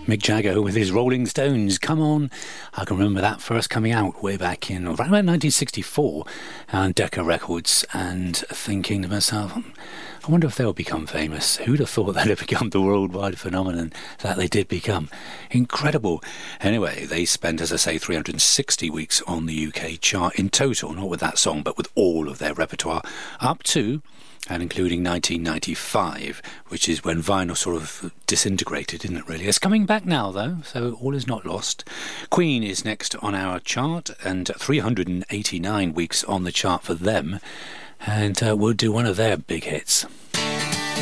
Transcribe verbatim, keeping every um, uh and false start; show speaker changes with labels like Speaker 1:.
Speaker 1: Mick Jagger with his Rolling Stones, Come On. I can remember that first coming out way back in around about nineteen sixty-four on Decca Records, and thinking to myself, I wonder if they'll become famous. Who'd have thought they'd have become the worldwide phenomenon that they did become? Incredible. Anyway, they spent, as I say, three hundred sixty weeks on the U K chart in total, not with that song, but with all of their repertoire, up to and including nineteen ninety-five, which is when vinyl sort of disintegrated, isn't it really? It's coming back now, though, so all is not lost. Queen is next on our chart, and three hundred eighty-nine weeks on the chart for them, and uh, we'll do one of their big hits.